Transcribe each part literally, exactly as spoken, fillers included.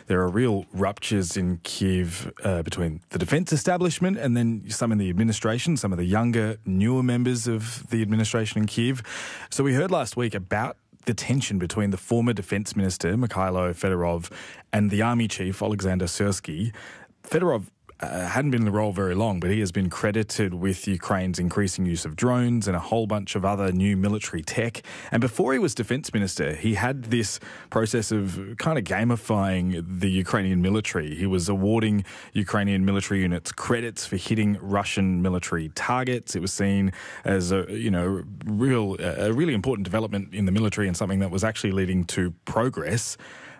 there are real ruptures in Kyiv uh, between the defence establishment and then some in the administration, some of the younger, newer members of the administration in Kyiv. So we heard last week about the tension between the former defence minister, Mikhailo Fedorov, and the army chief, Alexander Syrsky. Fedorov Uh, hadn't been in the role very long, but he has been credited with Ukraine's increasing use of drones and a whole bunch of other new military tech. And before he was defence minister, he had this process of kind of gamifying the Ukrainian military. He was awarding Ukrainian military units credits for hitting Russian military targets. It was seen as a, you know, real, a really important development in the military and something that was actually leading to progress.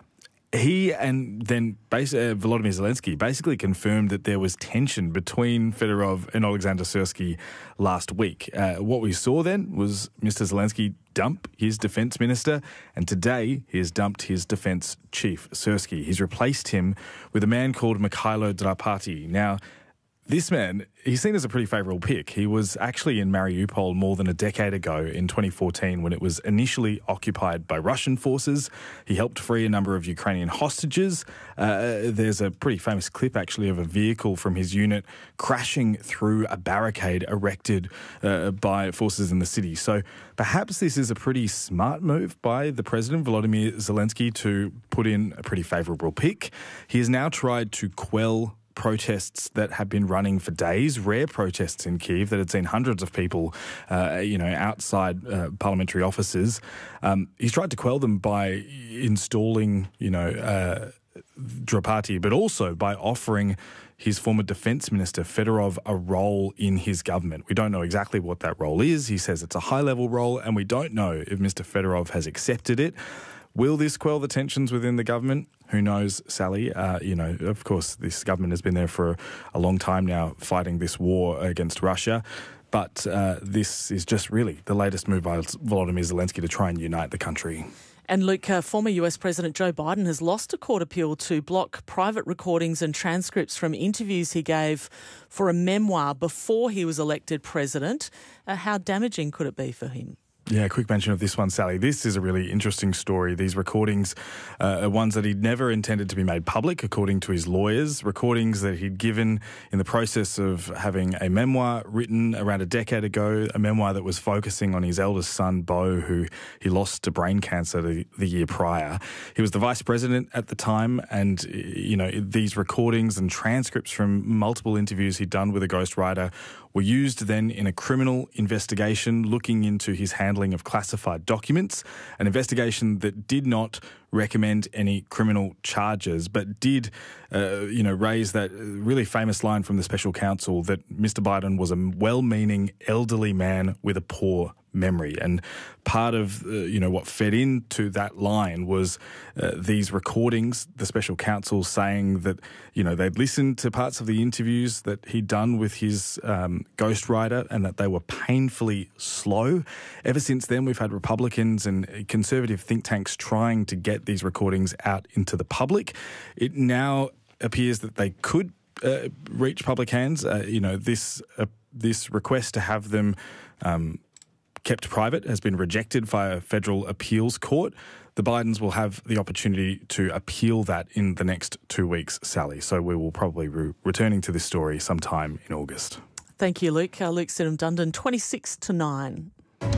He and then uh, Volodymyr Zelensky basically confirmed that there was tension between Fedorov and Alexander Syrsky last week. Uh, what we saw then was Mister Zelensky dump his defence minister, and today he has dumped his defence chief, Syrsky. He's replaced him with a man called Mikhailo Drapati. Now, this man, he's seen as a pretty favourable pick. He was actually in Mariupol more than a decade ago in twenty fourteen when it was initially occupied by Russian forces. He helped free a number of Ukrainian hostages. Uh, there's a pretty famous clip actually of a vehicle from his unit crashing through a barricade erected uh, by forces in the city. So perhaps this is a pretty smart move by the president, Volodymyr Zelensky, to put in a pretty favourable pick. He has now tried to quell protests that have been running for days, rare protests in Kyiv that had seen hundreds of people, uh, you know, outside uh, parliamentary offices. Um, he's tried to quell them by installing, you know, uh, Drapati, but also by offering his former defence minister, Fedorov, a role in his government. We don't know exactly what that role is. He says it's a high-level role, and we don't know if Mister Fedorov has accepted it. Will this quell the tensions within the government? Who knows, Sally? Uh, you know, of course, this government has been there for a long time now fighting this war against Russia. But uh, this is just really the latest move by Volodymyr Zelensky to try and unite the country. And Luke, uh, former U S President Joe Biden has lost a court appeal to block private recordings and transcripts from interviews he gave for a memoir before he was elected president. Uh, how damaging could it be for him? Yeah, quick mention of this one, Sally. This is a really interesting story. These recordings uh, are ones that he'd never intended to be made public, according to his lawyers. Recordings that he'd given in the process of having a memoir written around a decade ago, a memoir that was focusing on his eldest son, Beau, who he lost to brain cancer the, the year prior. He was the vice president at the time, and, you know, these recordings and transcripts from multiple interviews he'd done with a ghostwriter were used then in a criminal investigation looking into his handling of classified documents, an investigation that did not recommend any criminal charges, but did, uh, you know, raise that really famous line from the special counsel that Mister Biden was a well-meaning elderly man with a poor memory. And part of, uh, you know, what fed into that line was uh, these recordings, the special counsel saying that, you know, they'd listened to parts of the interviews that he'd done with his um, ghostwriter and that they were painfully slow. Ever since then, we've had Republicans and conservative think tanks trying to get these recordings out into the public. It now appears that they could uh, reach public hands. Uh, you know, this uh, this request to have them um, kept private has been rejected by a federal appeals court. The Bidens will have the opportunity to appeal that in the next two weeks, Sally. So we will probably be returning to this story sometime in August. Thank you, Luke. Uh, Luke Sidham-Dundon, twenty-six to nine.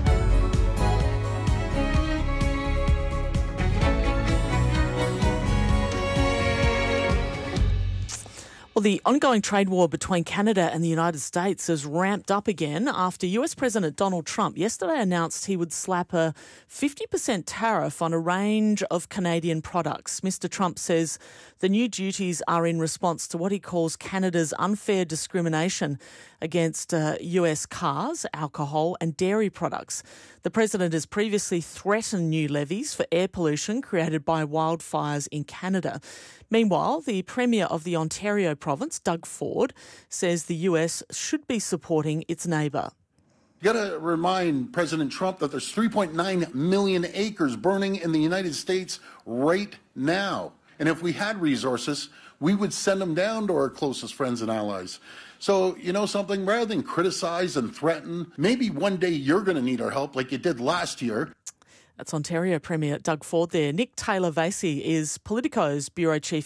Well, the ongoing trade war between Canada and the United States has ramped up again after U S President Donald Trump yesterday announced he would slap a fifty percent tariff on a range of Canadian products. Mister Trump says the new duties are in response to what he calls Canada's unfair discrimination against uh, U S cars, alcohol and dairy products. The president has previously threatened new levies for air pollution created by wildfires in Canada. Meanwhile, the Premier of the Ontario province, Doug Ford, says the U S should be supporting its neighbour. You got to remind President Trump that there's three point nine million acres burning in the United States right now. And if we had resources, we would send them down to our closest friends and allies. So, you know something, rather than criticize and threaten, maybe one day you're going to need our help like you did last year. That's Ontario Premier Doug Ford there. Nick Taylor-Vasey is Politico's Bureau Chief